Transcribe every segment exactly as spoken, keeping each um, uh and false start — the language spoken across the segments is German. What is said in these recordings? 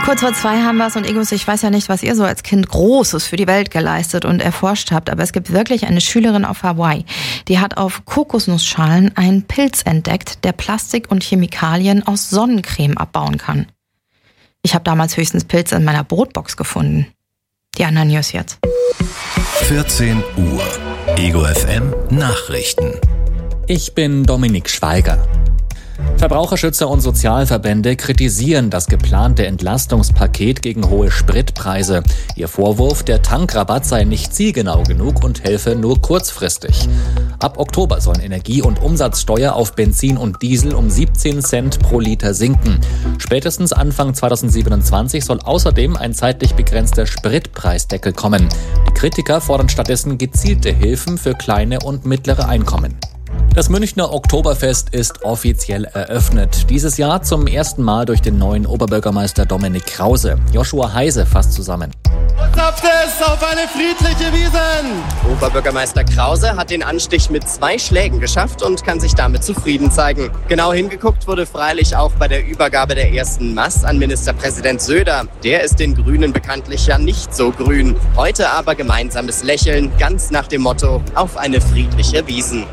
Kurz vor zwei haben wir es und Egos, ich weiß ja nicht, was ihr so als Kind Großes für die Welt geleistet und erforscht habt, aber es gibt wirklich eine Schülerin auf Hawaii, die hat auf Kokosnussschalen einen Pilz entdeckt, der Plastik und Chemikalien aus Sonnencreme abbauen kann. Ich habe damals höchstens Pilze in meiner Brotbox gefunden. Die anderen News jetzt. vierzehn Uhr. Ego F M Nachrichten. Ich bin Dominik Schweiger. Verbraucherschützer und Sozialverbände kritisieren das geplante Entlastungspaket gegen hohe Spritpreise. Ihr Vorwurf, der Tankrabatt sei nicht zielgenau genug und helfe nur kurzfristig. Ab Oktober sollen Energie- und Umsatzsteuer auf Benzin und Diesel um siebzehn Cent pro Liter sinken. Spätestens Anfang zweitausendsiebenundzwanzig soll außerdem ein zeitlich begrenzter Spritpreisdeckel kommen. Die Kritiker fordern stattdessen gezielte Hilfen für kleine und mittlere Einkommen. Das Münchner Oktoberfest ist offiziell eröffnet. Dieses Jahr zum ersten Mal durch den neuen Oberbürgermeister Dominik Krause. Joshua Heise fasst zusammen. Schafft es auf eine friedliche Wiesn! Oberbürgermeister Krause hat den Anstich mit zwei Schlägen geschafft und kann sich damit zufrieden zeigen. Genau hingeguckt wurde freilich auch bei der Übergabe der ersten Maß an Ministerpräsident Söder. Der ist den Grünen bekanntlich ja nicht so grün. Heute aber gemeinsames Lächeln, ganz nach dem Motto: auf eine friedliche Wiesn.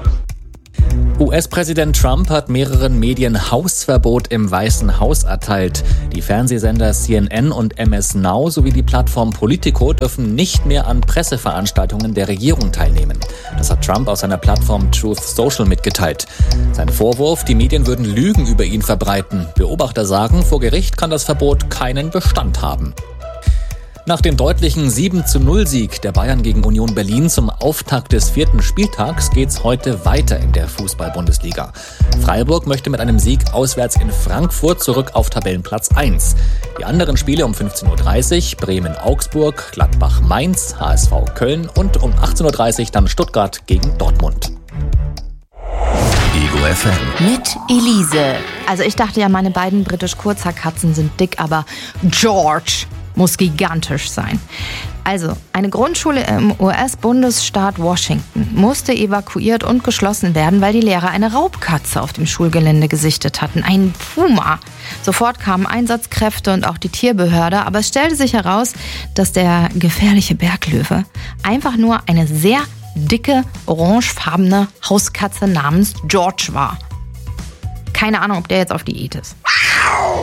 U S-Präsident Trump hat mehreren Medien Hausverbot im Weißen Haus erteilt. Die Fernsehsender C N N und M S Now sowie die Plattform Politico dürfen nicht mehr an Presseveranstaltungen der Regierung teilnehmen. Das hat Trump auf seiner Plattform Truth Social mitgeteilt. Sein Vorwurf, die Medien würden Lügen über ihn verbreiten. Beobachter sagen, vor Gericht kann das Verbot keinen Bestand haben. Nach dem deutlichen sieben zu null Sieg der Bayern gegen Union Berlin zum Auftakt des vierten Spieltags geht's heute weiter in der Fußball-Bundesliga. Freiburg möchte mit einem Sieg auswärts in Frankfurt zurück auf Tabellenplatz eins. Die anderen Spiele um fünfzehn Uhr dreißig, Bremen-Augsburg, Gladbach-Mainz, H S V Köln und um achtzehn Uhr dreißig dann Stuttgart gegen Dortmund. Ego F M. Mit Elise. Also ich dachte ja, meine beiden britisch-Kurzhaarkatzen sind dick, aber George muss gigantisch sein. Also, eine Grundschule im U S-Bundesstaat Washington musste evakuiert und geschlossen werden, weil die Lehrer eine Raubkatze auf dem Schulgelände gesichtet hatten. Ein Puma. Sofort kamen Einsatzkräfte und auch die Tierbehörde, aber es stellte sich heraus, dass der gefährliche Berglöwe einfach nur eine sehr dicke, orangefarbene Hauskatze namens George war. Keine Ahnung, ob der jetzt auf Diät ist.